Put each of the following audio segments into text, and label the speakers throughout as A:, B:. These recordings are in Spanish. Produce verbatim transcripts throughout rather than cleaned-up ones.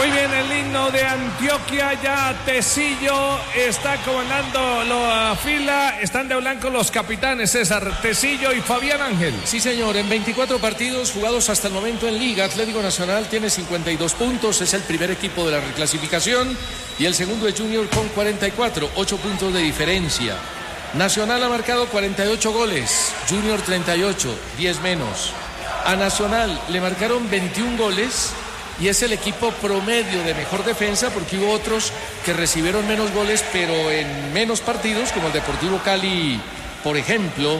A: Muy bien, el himno de Antioquia, ya Tecillo está comandando la fila, están de blanco los capitanes, César, Tecillo y Fabián Ángel.
B: Sí, señor, en veinticuatro partidos jugados hasta el momento en Liga, Atlético Nacional tiene cincuenta y dos puntos, es el primer equipo de la reclasificación, y el segundo es Junior con cuarenta y cuatro, ocho puntos de diferencia. Nacional ha marcado cuarenta y ocho goles, Junior treinta y ocho, diez menos. A Nacional le marcaron veintiún goles y es el equipo promedio de mejor defensa, porque hubo otros que recibieron menos goles pero en menos partidos, como el Deportivo Cali, por ejemplo,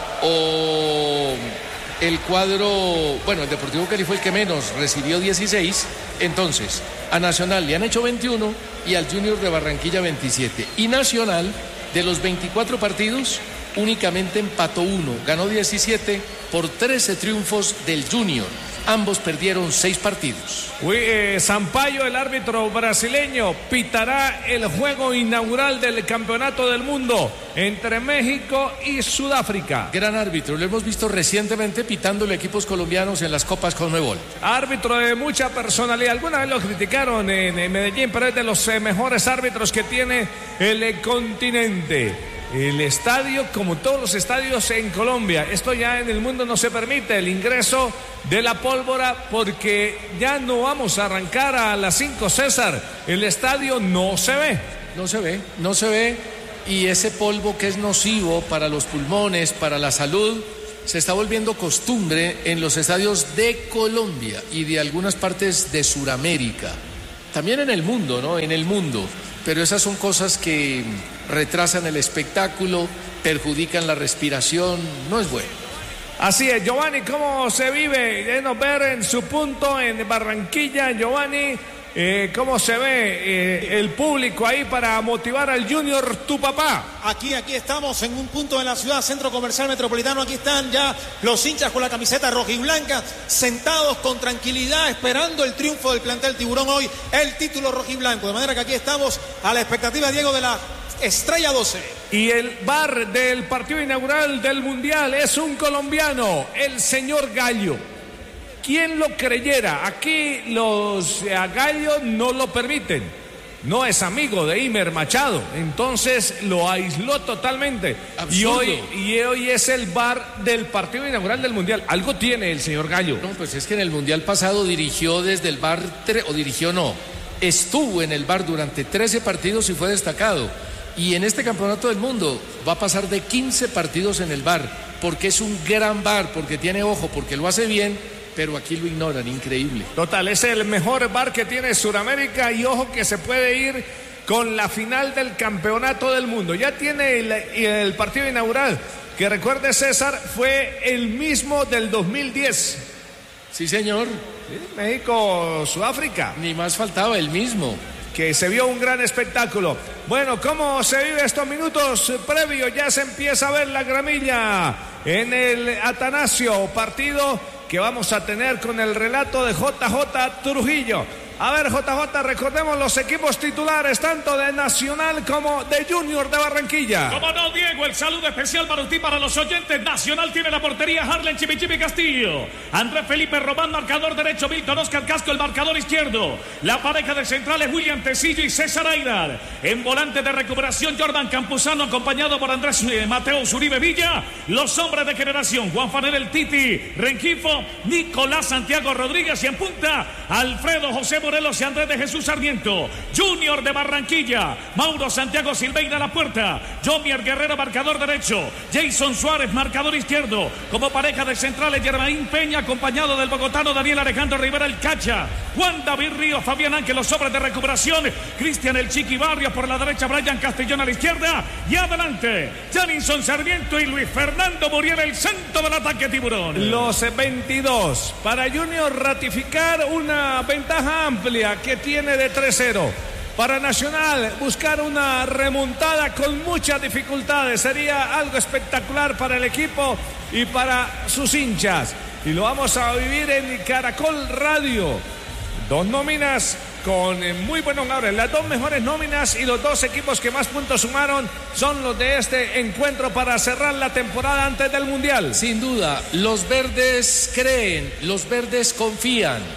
B: o el cuadro, bueno, el Deportivo Cali fue el que menos, recibió dieciséis. Entonces, a Nacional le han hecho veintiuno y al Junior de Barranquilla veintisiete. Y Nacional, de los veinticuatro partidos, únicamente empató uno, ganó diecisiete por trece triunfos del Junior. Ambos perdieron seis partidos.
A: Uy, eh, Sampaio, el árbitro brasileño, pitará el juego inaugural del Campeonato del Mundo entre México y Sudáfrica.
B: Gran árbitro, lo hemos visto recientemente pitándole a equipos colombianos en las Copas Conmebol.
A: Árbitro de mucha personalidad. Alguna vez lo criticaron en, en Medellín, pero es de los eh, mejores árbitros que tiene el eh, continente. El estadio, como todos los estadios en Colombia, esto ya en el mundo no se permite el ingreso de la pólvora, porque ya no vamos a arrancar a las cinco, César. El estadio no se ve.
B: No se ve, no se ve, y ese polvo que es nocivo para los pulmones, para la salud, se está volviendo costumbre en los estadios de Colombia y de algunas partes de Sudamérica. También en el mundo, ¿no? En el mundo. Pero esas son cosas que retrasan el espectáculo, perjudican la respiración, no es bueno.
A: Así es, Giovanni, ¿cómo se vive? Denos ver en su punto en Barranquilla, Giovanni, eh, cómo se ve eh, el público ahí para motivar al Junior, tu papá.
C: Aquí, aquí estamos en un punto de la ciudad, Centro Comercial Metropolitano. Aquí están ya los hinchas con la camiseta rojiblanca, sentados con tranquilidad, esperando el triunfo del plantel Tiburón hoy, el título rojiblanco. De manera que aquí estamos a la expectativa, Diego, de la Estrella doce.
A: Y el bar del partido inaugural del Mundial es un colombiano, el señor Gallo. ¿Quién lo creyera? Aquí los eh, Gallo no lo permiten. No es amigo de Imer Machado, entonces lo aisló totalmente. Y hoy, y hoy es el bar del partido inaugural del Mundial. Algo tiene el señor Gallo.
B: No, pues es que en el Mundial pasado dirigió desde el bar, tre- o dirigió no, estuvo en el bar durante trece partidos y fue destacado. Y en este Campeonato del Mundo va a pasar de quince partidos en el bar, porque es un gran bar, porque tiene ojo, porque lo hace bien, pero aquí lo ignoran, increíble.
A: Total, es el mejor bar que tiene Sudamérica, y ojo que se puede ir con la final del Campeonato del Mundo. Ya tiene el, el partido inaugural, que recuerde, César, fue el mismo del dos mil diez.
B: Sí, señor.
A: ¿Sí? México-Sudáfrica.
B: Ni más faltaba, el mismo.
A: Que se vio un gran espectáculo. Bueno, ¿cómo se vive estos minutos previos? Ya se empieza a ver la gramilla en el Atanasio, partido que vamos a tener con el relato de J J Trujillo. A ver, J J, recordemos los equipos titulares, tanto de Nacional como de Junior de Barranquilla.
D: Como no, Diego, el saludo especial para usted y para los oyentes. Nacional tiene la portería Harlen Chimichimi Castillo, Andrés Felipe Román, marcador derecho, Milton Oscar Casco, el marcador izquierdo. La pareja de centrales, William Tecillo y César Aidar. En volante de recuperación, Jordan Campuzano, acompañado por Andrés eh, Mateo Zuribe Villa. Los hombres de generación, Juan Fanel el Titi Rengifo, Nicolás Santiago Rodríguez, y en punta, Alfredo José Morelos y Andrés de Jesús Sarmiento. Junior de Barranquilla, Mauro Santiago Silveira a la puerta, Jomier Guerrero, marcador derecho, Jason Suárez, marcador izquierdo. Como pareja de centrales, Germain Peña, acompañado del bogotano Daniel Alejandro Rivera el Cacha, Juan David Ríos, Fabián Ángel, los hombres de recuperación, Cristian el Chiqui Barrios por la derecha, Brian Castellón a la izquierda, y adelante Janinson Sarmiento y Luis Fernando Muriel, el centro del ataque Tiburón.
A: Los veintidós para Junior ratificar una ventaja amplia que tiene de tres cero. Para Nacional buscar una remontada con muchas dificultades sería algo espectacular para el equipo y para sus hinchas, y lo vamos a vivir en Caracol Radio. Dos nóminas con muy buenos nombres, las dos mejores nóminas, y los dos equipos que más puntos sumaron son los de este encuentro para cerrar la temporada antes del Mundial.
B: Sin duda, los verdes creen, los verdes confían.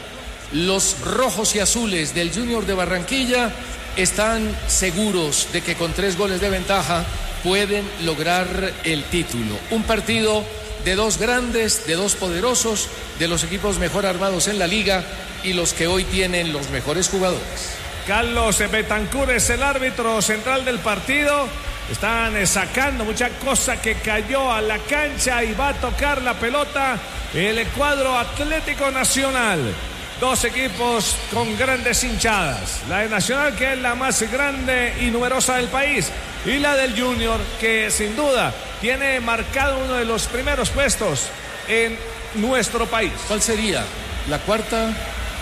B: Los rojos y azules del Junior de Barranquilla están seguros de que con tres goles de ventaja pueden lograr el título. Un partido de dos grandes, de dos poderosos, de los equipos mejor armados en la liga y los que hoy tienen los mejores jugadores.
A: Carlos Betancur es el árbitro central del partido. Están sacando mucha cosa que cayó a la cancha y va a tocar la pelota el cuadro Atlético Nacional. Dos equipos con grandes hinchadas. La de Nacional, que es la más grande y numerosa del país, y la del Junior, que sin duda tiene marcado uno de los primeros puestos en nuestro país.
B: ¿Cuál sería? ¿La cuarta?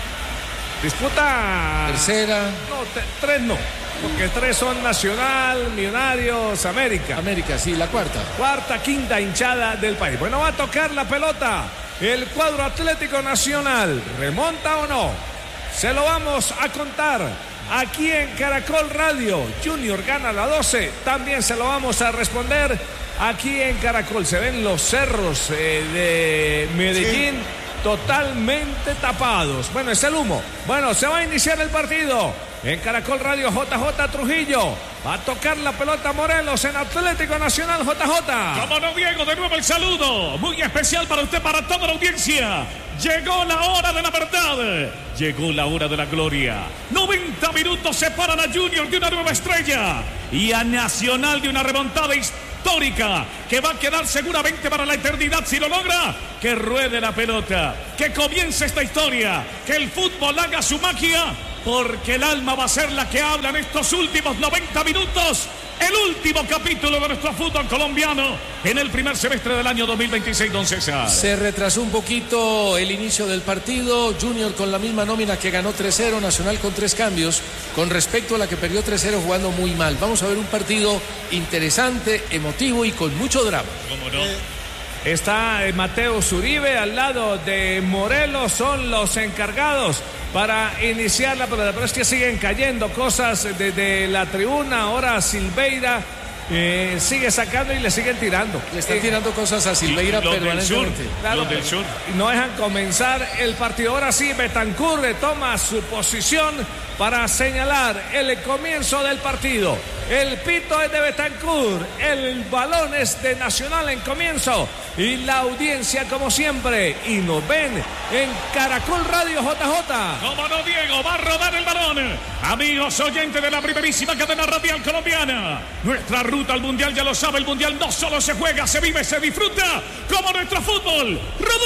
A: Disputa...
B: ¿Tercera?
A: No, te, tres no. Porque tres son Nacional, Millonarios, América.
B: América, sí, la cuarta.
A: Cuarta, quinta hinchada del país. Bueno, va a tocar la pelota el cuadro Atlético Nacional. ¿Remonta o no? Se lo vamos a contar aquí en Caracol Radio. Junior gana la doce. También se lo vamos a responder aquí en Caracol. Se ven los cerros eh, de Medellín. Sí. Totalmente tapados. Bueno, es el humo. Bueno, se va a iniciar el partido en Caracol Radio. J J Trujillo va a tocar la pelota Morelos en Atlético Nacional. J J.
D: Como no, Diego, de nuevo el saludo muy especial para usted, para toda la audiencia. Llegó la hora de la verdad. Llegó la hora de la gloria. noventa minutos separan a Junior de una nueva estrella y a Nacional de una remontada histórica que va a quedar seguramente para la eternidad si lo logra. Que ruede la pelota, que comience esta historia, que el fútbol haga su magia, porque el alma va a ser la que habla en estos últimos noventa minutos. El último capítulo de nuestro fútbol colombiano en el primer semestre del año dos mil veintiséis, don César.
B: Se retrasó un poquito el inicio del partido. Junior con la misma nómina que ganó tres cero, Nacional con tres cambios con respecto a la que perdió tres cero jugando muy mal. Vamos a ver un partido interesante, emotivo y con mucho drama.
D: ¿Cómo no?
A: Eh... Está Mateo Zuribe al lado de Morelos, son los encargados para iniciar la pelota, pero es que siguen cayendo cosas desde la tribuna. Ahora Silveira eh, sigue sacando y le siguen tirando.
B: Le están
A: eh,
B: tirando cosas a Silveira permanentemente.
A: Claro,
D: los del sur.
A: Y no dejan comenzar el partido. Ahora sí, Betancur toma su posición para señalar el comienzo del partido. El pito es de Betancur, el balón es de Nacional en comienzo y la audiencia como siempre, y nos ven en Caracol Radio. J J.
D: Como no, Diego, va a rodar el balón. Amigos oyentes de la primerísima cadena radial colombiana, nuestra ruta al mundial, ya lo sabe, el mundial no solo se juega, se vive, se disfruta como nuestro fútbol.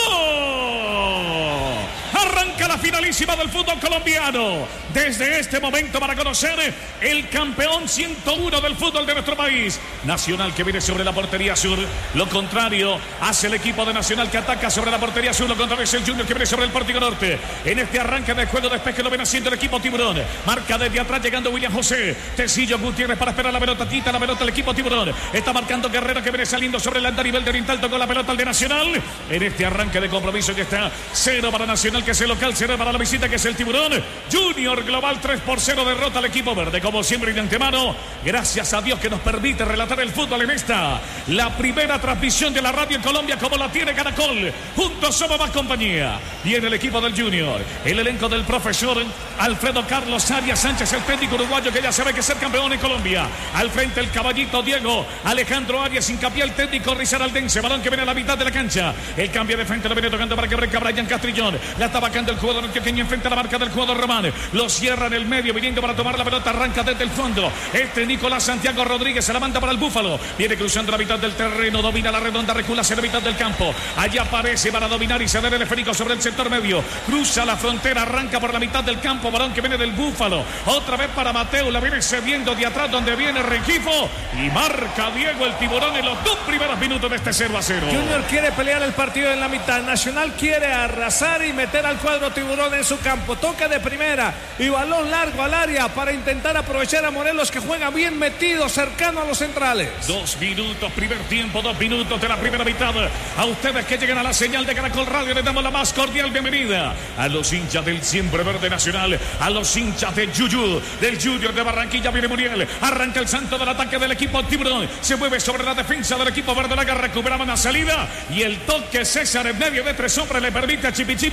D: ¡Rodó! Arranca la finalísima del fútbol colombiano. Desde este momento para conocer el campeón ciento uno del fútbol de nuestro país. Nacional que viene sobre la portería sur. Lo contrario hace el equipo de Nacional que ataca sobre la portería sur. Lo contrario es el Junior que viene sobre el pórtico norte. En este arranque del juego despeje lo viene haciendo el equipo Tiburón. Marca desde atrás llegando William José. Tecillo Gutiérrez para esperar la pelota. Quita la pelota el equipo Tiburón. Está marcando Guerrero que viene saliendo sobre el andarivel de Oriental. Tocó la pelota al de Nacional. En este arranque de compromiso que está cero para Nacional, que es el local, cero para la visita, que es el Tiburón. Junior global tres por cero derrota al equipo verde. Como siempre y de antemano, gracias a Dios que nos permite relatar el fútbol en esta, la primera transmisión de la radio en Colombia como la tiene Caracol. Juntos somos más compañía. Viene el equipo del Junior, el elenco del profesor Alfredo Carlos Arias Sánchez, el técnico uruguayo que ya sabe que es el campeón en Colombia. Al frente el caballito Diego Alejandro Arias, hincapié el técnico risaraldense. Balón que viene a la mitad de la cancha. El cambio de frente lo viene tocando para que brinca Brian Castrillón. La está vacando el jugador antioqueño enfrente a la marca del jugador Román. Lo cierra en el medio, viniendo para tomar la pelota. Arranca desde el fondo. Este Nicolás Santiago Rodríguez se la manda para el Búfalo. Viene cruzando la mitad del terreno. Domina la redonda, recula hacia la mitad del campo. Allá aparece para dominar y ceder el esférico sobre el sector medio. Cruza la frontera, arranca por la mitad del campo. Balón que viene del Búfalo. Otra vez para Mateo. La viene cediendo de atrás donde viene Rengifo. Y marca Diego el Tiburón en los dos primeros minutos de este cero a cero.
A: Junior quiere pelear el partido en la mitad. Nacional quiere arrasar y meter al cuadro Tiburón en su campo. Toca de primera y balón largo al área para intentar aprovechar a Morelos, que juega bien metido, cercano a los centrales.
D: Dos minutos, primer tiempo, dos minutos de la primera mitad. A ustedes que llegan a la señal de Caracol Radio les damos la más cordial bienvenida. A los hinchas del Siempre Verde Nacional, a los hinchas de Yuyu, del Junior de Barranquilla. Viene Muriel, arranca el santo del ataque del equipo Tiburón. Se mueve sobre la defensa del equipo verde, la que recuperaba una salida. Y el toque César en medio de tres hombres le permite a Chipi Chipi salir de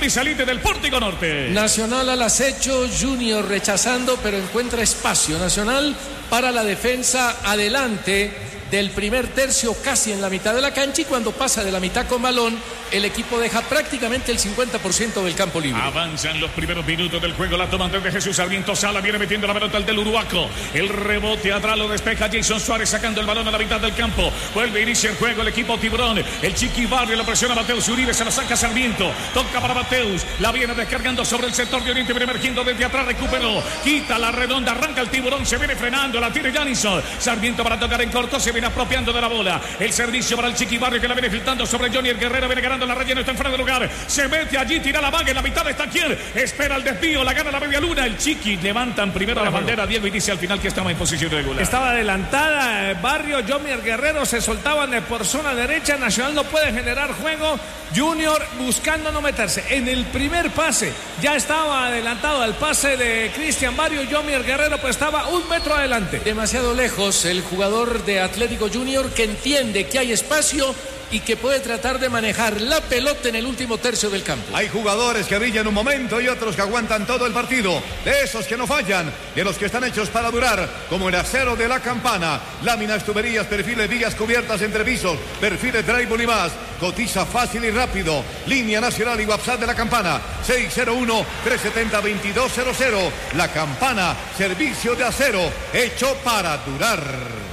D: del Pórtico Norte.
B: Nacional al acecho, Junior rechazando, pero encuentra espacio. Nacional para la defensa adelante del primer tercio, casi en la mitad de la cancha, y cuando pasa de la mitad con balón, el equipo deja prácticamente el cincuenta por ciento del campo libre.
D: Avanzan los primeros minutos del juego, la toma de Jesús Sarmiento Sala, viene metiendo la pelota al del Uruguaco, el rebote atrás lo despeja Jason Suárez sacando el balón a la mitad del campo, vuelve a iniciar el juego el equipo Tiburón, el Chiqui Barrio lo presiona Mateus Uribe, se lo saca Sarmiento, toca para Mateus, la viene descargando sobre el sector de Oriente, viene emergiendo desde atrás, recuperó, quita la redonda, arranca el Tiburón, se viene frenando, la tiene Janison, Sarmiento para tocar en corto, se viene apropiando de la bola, el servicio para el Chiqui Barrio que la viene filtrando sobre Johnny el Guerrero, viene ganando la raya, no está en fuera de lugar, se mete allí, tira la vaga, en la mitad está quien, espera el desvío, la gana la media luna, el Chiqui levantan primero la bandera, Diego, y dice al final que estaba en posición regular.
A: Estaba adelantada, Barrio, Johnny el Guerrero se soltaban por zona derecha, Nacional no puede generar juego, Junior buscando no meterse, en el primer pase ya estaba adelantado al pase de Cristian Barrio, Johnny el Guerrero pues estaba un metro adelante.
B: Demasiado lejos el jugador de Atlético Junior, que entiende que hay espacio y que puede tratar de manejar la pelota en el último tercio del campo.
E: Hay jugadores que brillan un momento y otros que aguantan todo el partido, de esos que no fallan, de los que están hechos para durar, como el acero de la Campana, láminas, tuberías, perfiles, vías cubiertas entre pisos, perfiles, drywall y más. Cotiza fácil y rápido. Línea nacional y WhatsApp de la Campana, seis cero uno, tres siete cero, dos dos cero cero. La Campana, servicio de acero hecho para durar.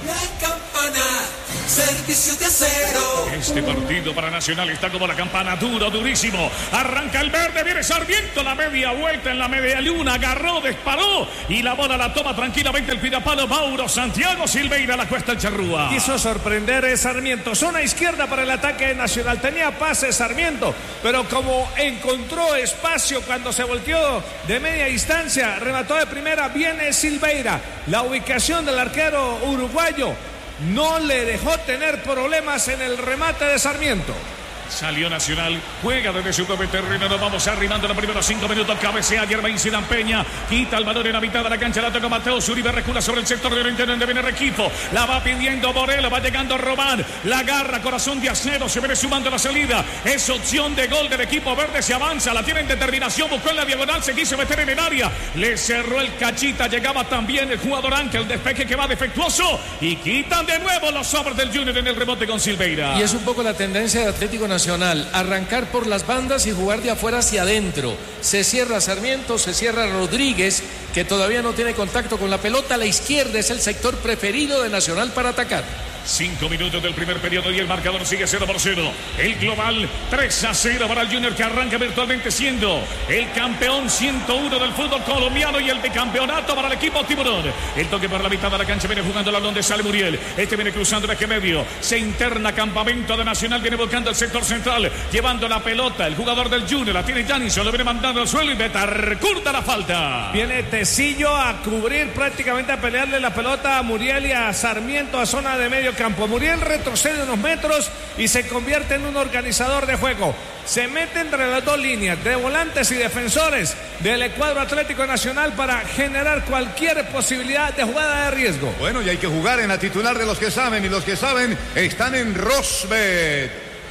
F: La Campana, servicio de acero.
D: Este partido para Nacional está como la campana, duro, durísimo. Arranca el verde, viene Sarmiento, la media vuelta en la media luna, agarró, disparó y la bola la toma tranquilamente el cuidapalo Mauro Santiago Silveira, la cuesta el Charrúa.
A: Quiso sorprender a Sarmiento, zona izquierda para el ataque de Nacional, tenía pase Sarmiento, pero como encontró espacio cuando se volteó de media distancia, remató de primera, viene Silveira, la ubicación del arquero uruguayo no le dejó tener problemas en el remate de Sarmiento.
D: Salió Nacional, juega desde su propio terreno, nos vamos arrimando los primeros cinco minutos, cabecea Germain Zidane Peña, quita el balón en la mitad de la cancha, la toca Mateus Uribe, recula sobre el sector de Oriente donde viene Requito, la va pidiendo Borelo, va llegando Román, la agarra, corazón de acero, se viene sumando la salida, es opción de gol del equipo verde, se avanza, la tiene en determinación, buscó en la diagonal, se quiso meter en el área, le cerró el cachita, llegaba también el jugador Ángel, el despeje que va defectuoso y quitan de nuevo los sobres del Junior en el rebote con Silveira.
B: Y es un poco la tendencia de Atlético Nacional. Nacional, arrancar por las bandas y jugar de afuera hacia adentro. Se cierra Sarmiento, se cierra Rodríguez, que todavía no tiene contacto con la pelota. A la izquierda es el sector preferido de Nacional para atacar.
D: Cinco minutos del primer periodo y el marcador sigue cero por cero. El global tres a cero para el Junior, que arranca virtualmente siendo el campeón ciento uno del fútbol colombiano y el bicampeonato para el equipo Tiburón. El toque por la mitad de la cancha, viene jugando la donde sale Muriel. Este viene cruzando el eje medio. Se interna campamento de Nacional, viene buscando el sector central, llevando la pelota. El jugador del Junior la tiene Janison, lo viene mandando al suelo y Betar curta la falta.
A: Viene Tecillo a cubrir, prácticamente a pelearle la pelota a Muriel y a Sarmiento a zona de medio campo. Muriel retrocede unos metros y se convierte en un organizador de juego. Se mete entre las dos líneas de volantes y defensores del cuadro Atlético Nacional para generar cualquier posibilidad de jugada de riesgo.
E: Bueno, y hay que jugar en la titular de los que saben, y los que saben están en Rosbet.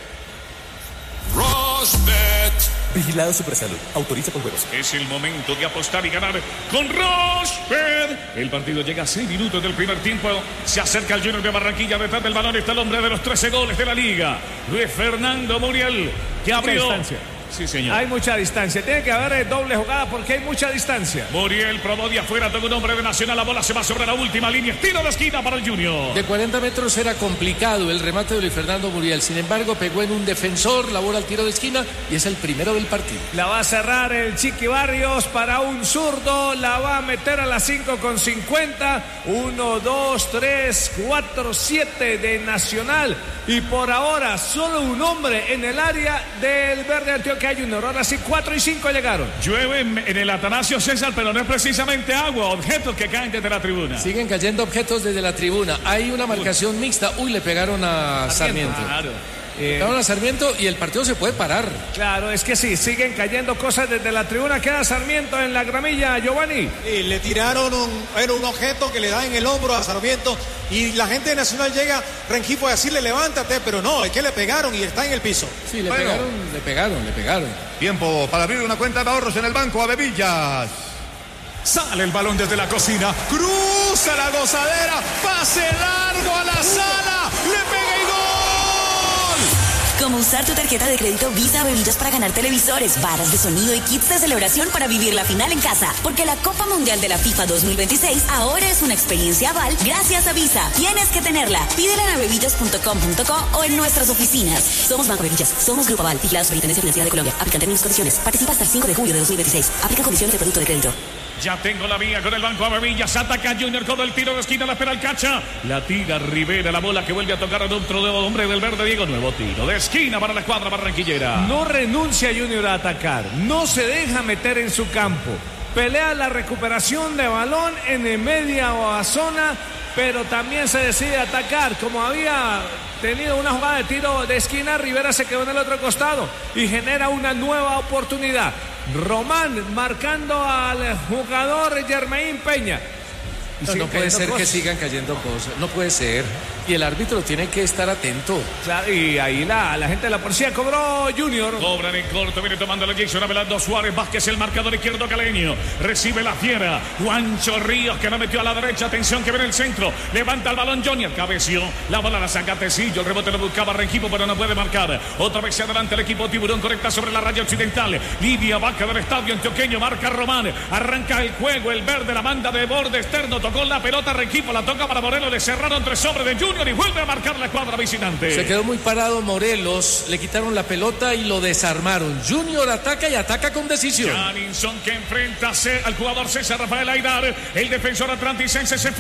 F: Rosbet.
G: Vigilado Supersalud. Autoriza con juegos.
D: Es el momento de apostar y ganar con Rosbet. El partido llega a seis minutos del primer tiempo. Se acerca el Junior de Barranquilla. Detrás del balón está el hombre de los trece goles de la liga, Luis Fernando Muriel, que abrió.
A: Distancia.
D: Sí, señor.
A: Hay mucha distancia. Tiene que haber doble jugada porque hay mucha distancia.
D: Muriel probó de afuera, todo un hombre de Nacional. La bola se va sobre la última línea. Tiro de esquina para el Junior.
B: De cuarenta metros era complicado el remate de Luis Fernando Muriel. Sin embargo, pegó en un defensor, la bola al tiro de esquina y es el primero del partido.
A: La va a cerrar el Chiqui Barrios para un zurdo. La va a meter a las cinco con cincuenta. uno, dos, tres, cuatro, siete de Nacional. Y por ahora solo un hombre en el área del Verde Antioquia Junior. Ahora sí, cuatro y cinco llegaron.
D: Llueve en el Atanasio César, pero no es precisamente agua, objetos que caen desde la tribuna.
B: Siguen cayendo objetos desde la tribuna. Hay una marcación mixta. Uy, le pegaron a Sarmiento.
D: Claro.
B: Eh, a Sarmiento y el partido se puede parar.
A: Claro, es que sí, siguen cayendo cosas desde la tribuna. Queda Sarmiento en la gramilla, Giovanni.
C: Y le tiraron un, era un objeto que le da en el hombro a Sarmiento y la gente de Nacional llega, Rengifo, a decirle levántate, pero no, es que le pegaron y está en el piso.
B: Sí, le
E: bueno.
B: pegaron, le pegaron, le pegaron.
E: Tiempo para abrir una cuenta de ahorros en el banco Avevillas.
H: Sale el balón desde la cocina, cruza la gozadera, pase largo a la sala, le pega y gol.
I: Como usar tu tarjeta de crédito Visa Avevillas para ganar televisores, barras de sonido y kits de celebración para vivir la final en casa. Porque la Copa Mundial de la FIFA dos mil veintiséis ahora es una experiencia aval gracias a Visa. Tienes que tenerla. Pídela en avevillas punto com punto co o en nuestras oficinas. Somos Banco Avevillas, somos Grupo Aval, vigilado Superintendencia Financiera de Colombia. Aplican términos y condiciones. Participa hasta el cinco de julio de dos mil veintiséis. Aplica condiciones de producto de crédito.
D: Ya tengo la vía con el Banco Avevillas. Ataca Junior con el tiro de esquina. La espera el Cacha. La tira Rivera. La bola que vuelve a tocar a otro hombre del verde. Diego, nuevo tiro de esquina para la cuadra barranquillera.
A: No renuncia Junior a atacar. No se deja meter en su campo. Pelea la recuperación de balón en media o a zona, pero también se decide atacar. Como había tenido una jugada de tiro de esquina, Rivera se quedó en el otro costado y genera una nueva oportunidad. Román marcando al jugador Germain Peña.
B: No, no puede ser cosas. Que sigan cayendo cosas, no puede ser. Y el árbitro tiene que estar atento.
A: Claro, y ahí la, la gente de la policía cobró Junior.
D: Cobran en corto, viene tomando la Jason Abelardo Suárez Vázquez, el marcador izquierdo caleño. Recibe la fiera. Juancho Ríos que no metió a la derecha. Atención que viene el centro. Levanta el balón Junior. Cabeció. La bola la saca Tecillo. El rebote lo buscaba Rengifo, pero no puede marcar. Otra vez se adelanta el equipo Tiburón. Conecta sobre la raya occidental. Lidia Vaca del estadio antioqueño. Marca Román. Arranca el juego. El verde la manda de borde externo. Tocó la pelota Rengifo. La toca para Morelos. Le cerraron tres sobres de Junior y vuelve a marcar la escuadra visitante.
B: Se quedó muy parado Morelos, le quitaron la pelota y lo desarmaron. Junior ataca y ataca con decisión.
D: Janinson que enfrenta al jugador César Rafael Aidar, el defensor atlanticense se